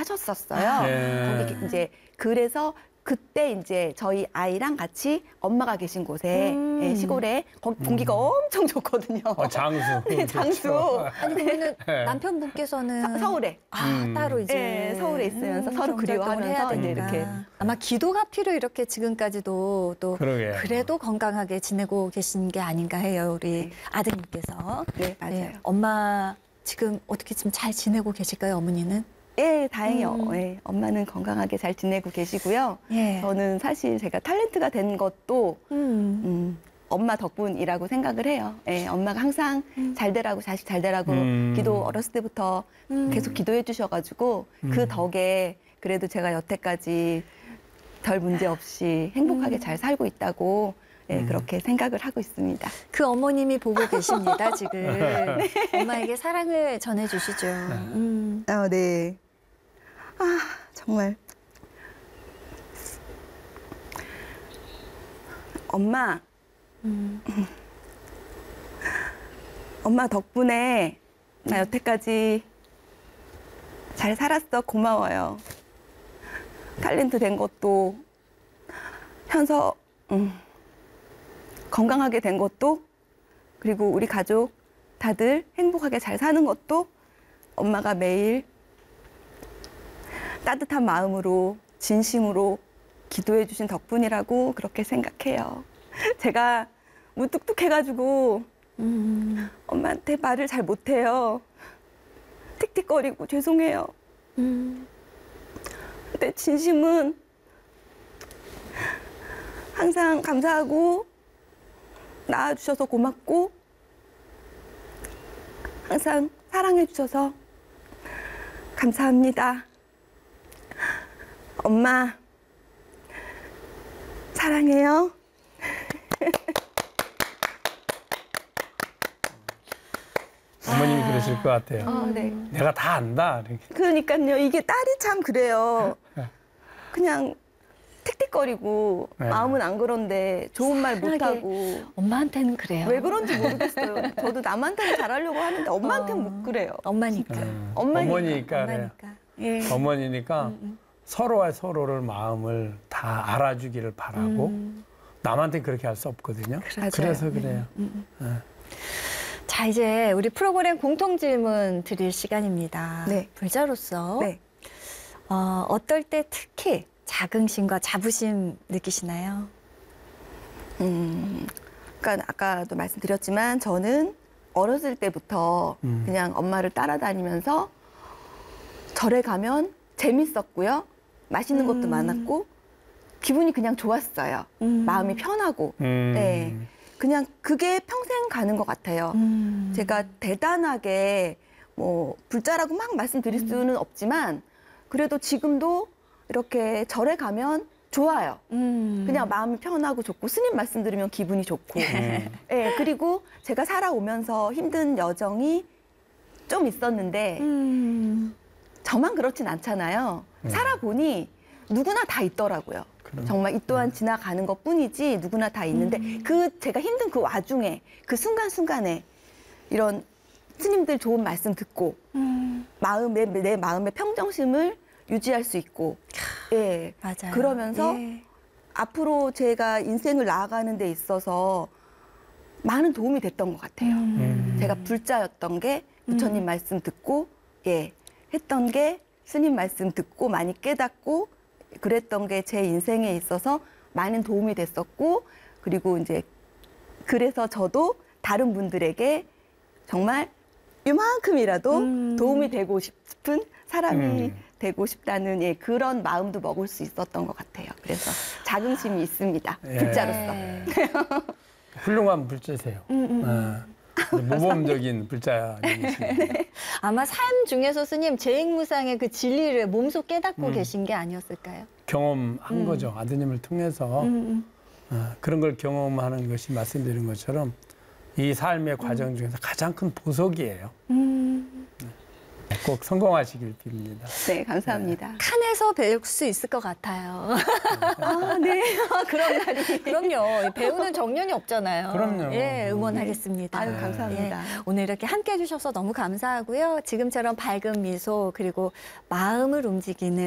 하셨었어요. 네. 거기 이제 그래서 그때 이제 저희 아이랑 같이 엄마가 계신 곳에 예, 시골에 공기가 엄청 좋거든요. 장수. 네, 장수. 그렇죠. 아니 그러면 네. 남편분께서는 서울에. 따로 이제 네, 서울에 있으면서 서로 경제활동을 해야 그리워하면서 이제 되니까. 이렇게. 아마 기도가 필요 이렇게 지금까지도 또 그러게요. 그래도 건강하게 지내고 계신 게 아닌가 해요 우리 아드님께서. 네, 맞아요. 엄마 지금 어떻게 지금 잘 지내고 계실까요 어머니는? 예, 다행히요. 예, 엄마는 건강하게 잘 지내고 계시고요. 예. 저는 사실 제가 탤런트가 된 것도 엄마 덕분이라고 생각을 해요. 예, 엄마가 항상 잘 되라고, 자식 잘 되라고 기도 어렸을 때부터 계속 기도해 주셔가지고 그 덕에 그래도 제가 여태까지 별 문제 없이 행복하게 잘 살고 있다고 예, 그렇게 생각을 하고 있습니다. 그 어머님이 보고 계십니다 지금. 엄마에게 사랑을 전해주시죠. 아, 네. 아, 정말. 엄마. 엄마 덕분에 나 여태까지 잘 살았어. 고마워요. 탤런트 된 것도, 현서 건강하게 된 것도, 그리고 우리 가족 다들 행복하게 잘 사는 것도 엄마가 매일 따뜻한 마음으로 진심으로 기도해 주신 덕분이라고 그렇게 생각해요. 제가 무뚝뚝해가지고 엄마한테 말을 잘 못해요. 틱틱거리고 죄송해요. 근데 진심은 항상 감사하고 낳아주셔서 고맙고 항상 사랑해 주셔서 감사합니다. 엄마 사랑해요. 어머님이 그러실 것 같아요. 네. 내가 다 안다. 이렇게. 그러니까요. 이게 딸이 참 그래요. 그냥 틱틱거리고 네. 마음은 안 그런데 좋은 말 못하고 엄마한테는 그래요. 왜 그런지 모르겠어요. 저도 남한테는 잘하려고 하는데 엄마한테는 못 그래요. 엄마니까. 어머니니까 그래요. 엄마니까. 예. 어머니니까 서로와 서로를 마음을 다 알아주기를 바라고 남한테 그렇게 할 수 없거든요. 맞아요. 그래서 그래요. 자 이제 우리 프로그램 공통 질문 드릴 시간입니다. 네. 불자로서 네. 어떨 때 특히 자긍심과 자부심 느끼시나요? 그러니까 아까도 말씀드렸지만 저는 어렸을 때부터 그냥 엄마를 따라다니면서 절에 가면 재밌었고요. 맛있는 것도 많았고 기분이 그냥 좋았어요. 마음이 편하고. 네. 그냥 그게 평생 가는 것 같아요. 제가 대단하게 뭐 불자라고 막 말씀드릴 수는 없지만 그래도 지금도 이렇게 절에 가면 좋아요. 그냥 마음이 편하고 좋고 스님 말씀 들으면 기분이 좋고. 네, 그리고 제가 살아오면서 힘든 여정이 좀 있었는데 저만 그렇진 않잖아요. 살아보니 누구나 다 있더라고요. 정말 이 또한 지나가는 것 뿐이지 누구나 다 있는데 제가 힘든 그 와중에 그 순간순간에 이런 스님들 좋은 말씀 듣고 내 마음의 평정심을 유지할 수 있고 예, 맞아요. 그러면서 예. 앞으로 제가 인생을 나아가는 데 있어서 많은 도움이 됐던 것 같아요. 제가 불자였던 게 부처님 말씀 듣고 예, 했던 게 스님 말씀 듣고 많이 깨닫고 그랬던 게 제 인생에 있어서 많은 도움이 됐었고 그리고 이제 그래서 저도 다른 분들에게 정말 이만큼이라도 도움이 되고 싶은 사람이 되고 싶다는 예, 그런 마음도 먹을 수 있었던 것 같아요. 그래서 자긍심이 있습니다. 예. 불자로서. 훌륭한 불자세요. 모범적인 불자님이십니다. 아마 삶 중에서 스님 제익무상의 그 진리를 몸소 깨닫고 계신 게 아니었을까요? 경험한 거죠. 아드님을 통해서 그런 걸 경험하는 것이 말씀드린 것처럼 이 삶의 과정 중에서 가장 큰 보석이에요. 꼭 성공하시길 빕니다. 네, 감사합니다. 칸에서 배울 수 있을 것 같아요. 아, 네. 그런 날이. 그럼요. 배우는 정년이 없잖아요. 그럼요. 예, 응원하겠습니다. 아유, 감사합니다. 예, 오늘 이렇게 함께 해주셔서 너무 감사하고요. 지금처럼 밝은 미소 그리고 마음을 움직이는